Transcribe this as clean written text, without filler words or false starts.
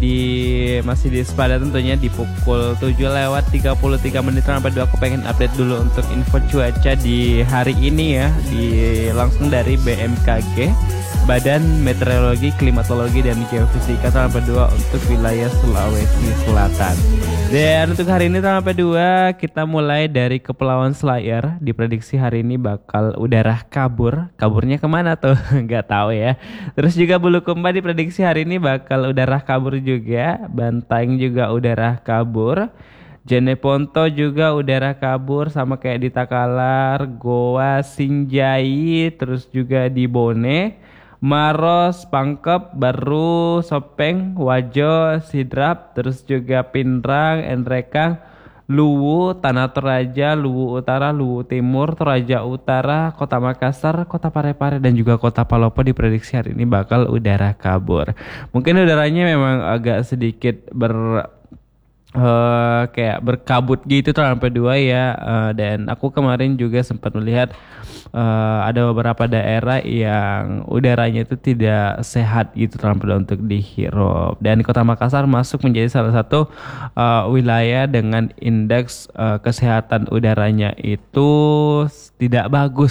masih di Sepada tentunya di pukul 7:33 sampai 2 aku pengen update dulu untuk info cuaca di hari ini ya, langsung dari BMKG, Badan Meteorologi, Klimatologi dan Geofisika sampai 2 untuk wilayah Sulawesi Selatan. Dan untuk hari ini sampai 2 kita mulai dari Kepulauan Selayar. Diprediksi hari ini bakal udara kabur. Kaburnya kemana tuh? Nggak tahu ya. Terus juga Bulukumba diprediksi hari ini bakal udara kabur juga. Bantaeng juga udara kabur. Jeneponto juga udara kabur sama kayak di Takalar, Goa, Sinjai, terus juga di Bone, Maros, Pangkep, Baru, Sopeng, Wajo, Sidrap, terus juga Pinrang, Enrekang, Luwu, Tanah Toraja, Luwu Utara, Luwu Timur, Toraja Utara, Kota Makassar, Kota Parepare dan juga Kota Palopo diprediksi hari ini bakal udara kabur. Mungkin udaranya memang agak sedikit kayak berkabut gitu tuh sampai 2 ya. Dan aku kemarin juga sempat melihat ada beberapa daerah yang udaranya itu tidak sehat gitu sampai untuk dihirup. Dan Kota Makassar masuk menjadi salah satu wilayah dengan indeks kesehatan udaranya itu tidak bagus